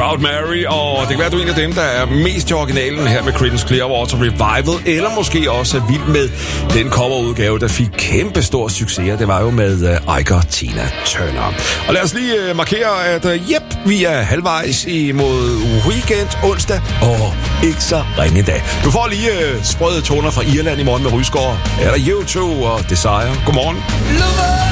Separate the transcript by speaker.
Speaker 1: Proud Mary, og det kan være, at du er en af dem, der er mest til originalen her med Creedence Clearwater Revival, eller måske også er vild med den coverudgave, der fik kæmpe stor succes. Det var jo med Ike og Tina Turner. Og lad os lige markere, at vi er halvvejs imod weekend, onsdag, og ikke så ringe dag. Du får lige sprøde toner fra Irland i morgen med Rysgaard. Er der U2 og Desire. Godmorgen.